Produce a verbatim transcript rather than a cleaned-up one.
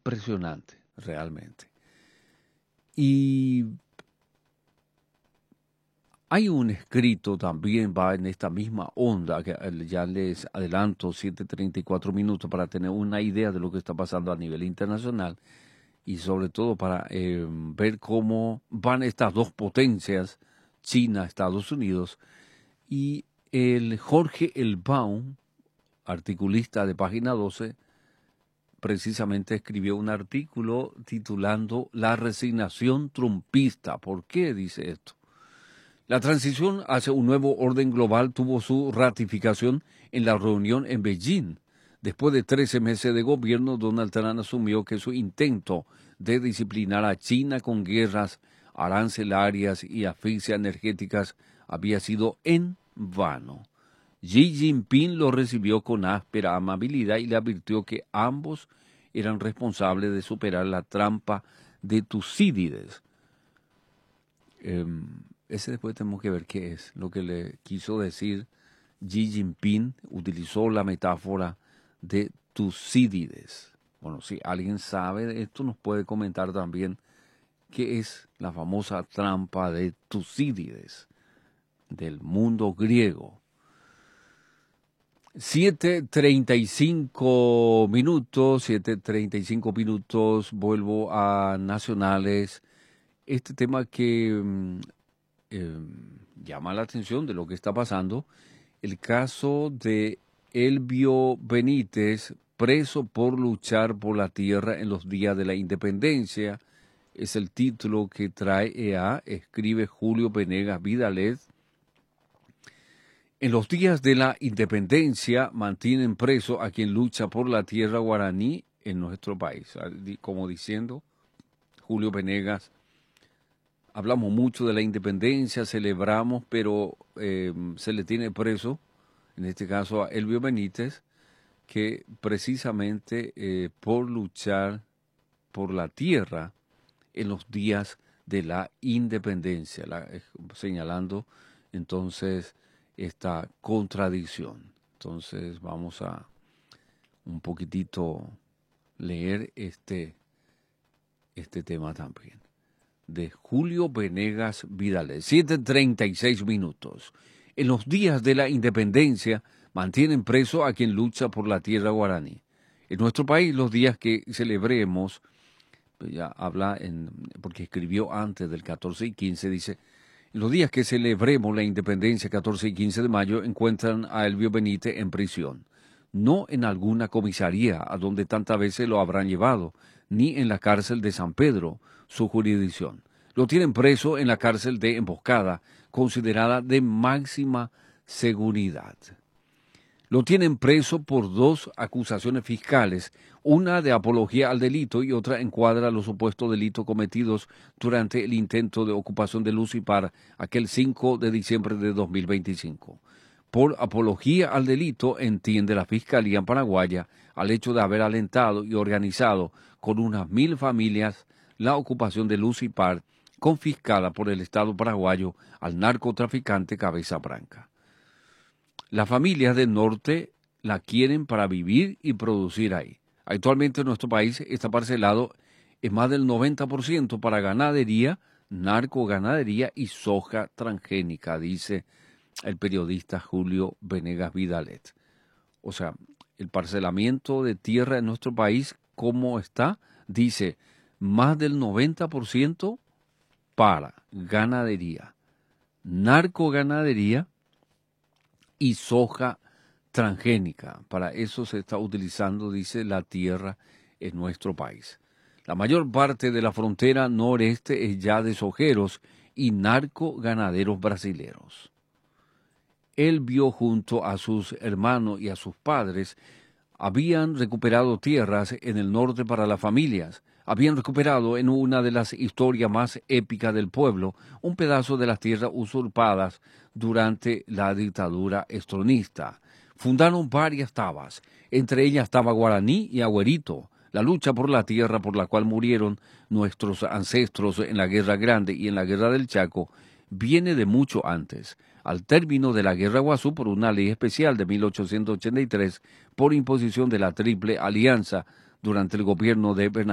impresionante, realmente. Y hay un escrito también, va en esta misma onda, que ya les adelanto siete treinta y cuatro minutos para tener una idea de lo que está pasando a nivel internacional y sobre todo para eh, ver cómo van estas dos potencias, China, Estados Unidos, y el Jorge Elbaum, articulista de Página doce, precisamente escribió un artículo titulando La resignación trumpista. ¿Por qué dice esto? La transición hacia un nuevo orden global tuvo su ratificación en la reunión en Beijing. Después de trece meses de gobierno, Donald Trump asumió que su intento de disciplinar a China con guerras arancelarias y asfixias energéticas había sido en vano. Xi Jinping lo recibió con áspera amabilidad y le advirtió que ambos eran responsables de superar la trampa de Tucídides. Eh, ese después tenemos que ver qué es lo que le quiso decir Xi Jinping. Utilizó la metáfora de Tucídides. Bueno, si alguien sabe de esto, nos puede comentar también qué es la famosa trampa de Tucídides del mundo griego. siete treinta y cinco minutos, siete treinta y cinco minutos, vuelvo a Nacionales. Este tema que eh, llama la atención de lo que está pasando, el caso de Elbio Benítez, preso por luchar por la tierra en los días de la independencia, es el título que trae E A, escribe Julio Venegas Vidalet. En los días de la independencia mantienen preso a quien lucha por la tierra guaraní en nuestro país. Como diciendo Julio Venegas, hablamos mucho de la independencia, celebramos, pero eh, se le tiene preso, en este caso a Elbio Benítez, que precisamente eh, por luchar por la tierra en los días de la independencia, la, eh, señalando entonces esta contradicción. Entonces vamos a un poquitito leer este, este tema también. De Julio Venegas Vidales, siete treinta y seis minutos. En los días de la independencia mantienen preso a quien lucha por la tierra guaraní. En nuestro país, los días que celebremos, ya habla en, porque escribió antes del catorce y quince, dice: en los días que celebremos la independencia, catorce y quince de mayo, encuentran a Elbio Benítez en prisión. No en alguna comisaría a donde tantas veces lo habrán llevado, ni en la cárcel de San Pedro, su jurisdicción. Lo tienen preso en la cárcel de Emboscada, considerada de máxima seguridad. Lo tienen preso por dos acusaciones fiscales, una de apología al delito y otra encuadra los supuestos delitos cometidos durante el intento de ocupación de Lucipar aquel cinco de diciembre de dos mil veinticinco. Por apología al delito entiende la Fiscalía paraguaya al hecho de haber alentado y organizado con unas mil familias la ocupación de Lucipar, confiscada por el Estado paraguayo al narcotraficante Cabeza Branca. Las familias del norte la quieren para vivir y producir ahí. Actualmente en nuestro país está parcelado en más del noventa por ciento para ganadería, narcoganadería y soja transgénica, dice el periodista Julio Venegas Vidalet. O sea, el parcelamiento de tierra en nuestro país, ¿cómo está? Dice, más del noventa por ciento para ganadería, narcoganadería y soja transgénica. Para eso se está utilizando, dice, la tierra en nuestro país. La mayor parte de la frontera noreste es ya de sojeros y narcoganaderos brasileros. Él vio junto a sus hermanos y a sus padres, habían recuperado tierras en el norte para las familias, habían recuperado en una de las historias más épicas del pueblo un pedazo de las tierras usurpadas durante la dictadura estronista. Fundaron varias tabas, entre ellas Taba Guaraní y Agüerito. La lucha por la tierra por la cual murieron nuestros ancestros en la Guerra Grande y en la Guerra del Chaco viene de mucho antes. Al término de la Guerra Guazú, por una ley especial de mil ochocientos ochenta y tres, por imposición de la Triple Alianza durante el gobierno de Bernardo